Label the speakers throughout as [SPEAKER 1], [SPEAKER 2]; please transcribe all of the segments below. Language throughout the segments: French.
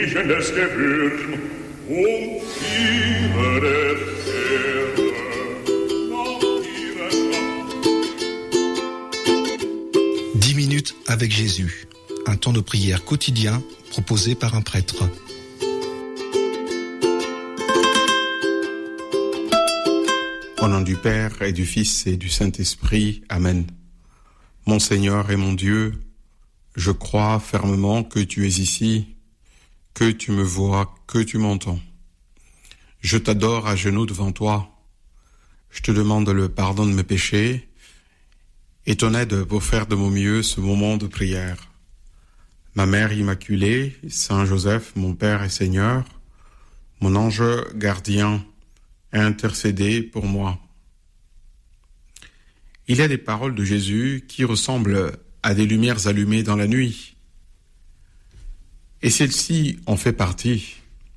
[SPEAKER 1] fliegendes Gewürm und ihre Erde nach ihren Hand.
[SPEAKER 2] 10 minutes avec Jésus, un temps de prière quotidien proposé par un prêtre.
[SPEAKER 3] Au nom du Père et du Fils et du Saint-Esprit, Amen. Mon Seigneur et mon Dieu, je crois fermement que tu es ici, que tu me vois, que tu m'entends. Je t'adore à genoux devant toi. Je te demande le pardon de mes péchés et ton aide pour faire de mon mieux ce moment de prière. Ma Mère Immaculée, Saint Joseph, mon Père et Seigneur, mon ange gardien, intercédez pour moi. Il y a des paroles de Jésus qui ressemblent à des lumières allumées dans la nuit. Et celle-ci en fait partie.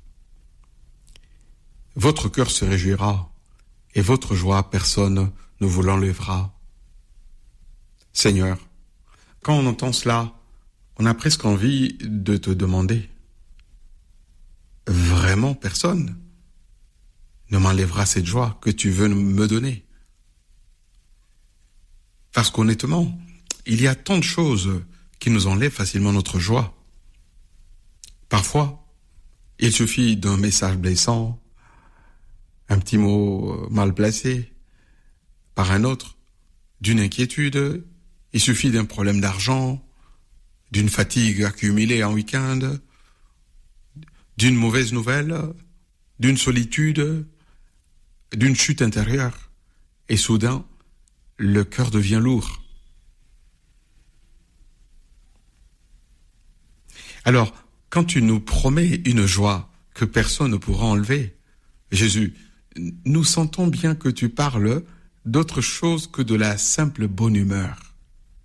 [SPEAKER 3] Votre cœur se réjouira et votre joie, personne ne vous l'enlèvera. Seigneur, quand on entend cela, on a presque envie de te demander, vraiment personne ne m'enlèvera cette joie que tu veux me donner. Parce qu'honnêtement, il y a tant de choses qui nous enlèvent facilement notre joie. Parfois, il suffit d'un message blessant, un petit mot mal placé, par un autre, d'une inquiétude, il suffit d'un problème d'argent, d'une fatigue accumulée en week-end, d'une mauvaise nouvelle, d'une solitude, d'une chute intérieure. Et soudain, le cœur devient lourd. Alors, quand tu nous promets une joie que personne ne pourra enlever, Jésus, nous sentons bien que tu parles d'autre chose que de la simple bonne humeur.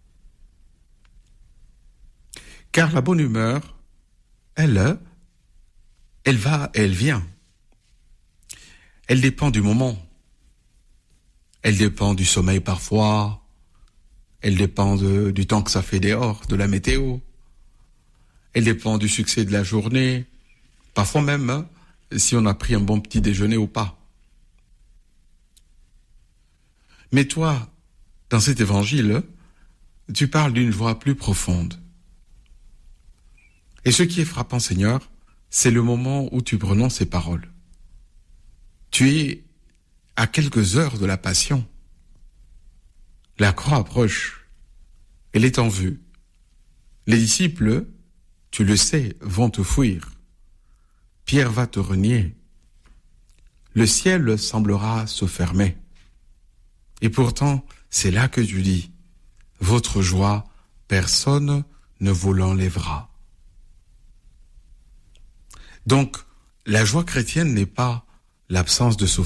[SPEAKER 3] Car la bonne humeur, elle va et elle vient. Elle dépend du moment. Elle dépend du sommeil parfois. Elle dépend du temps que ça fait dehors, de la météo. Elle dépend du succès de la journée. Parfois même, si on a pris un bon petit déjeuner ou pas. Mais toi, dans cet évangile, tu parles d'une joie plus profonde. Et ce qui est frappant, Seigneur, c'est le moment où tu prononces ces paroles. Tu es à quelques heures de la Passion. La croix approche. Elle est en vue. Les disciples, tu le sais, vont te fuir. Pierre va te renier. Le ciel semblera se fermer. Et pourtant, c'est là que tu dis, votre joie, personne ne vous l'enlèvera. Donc, la joie chrétienne n'est pas l'absence de souffrance.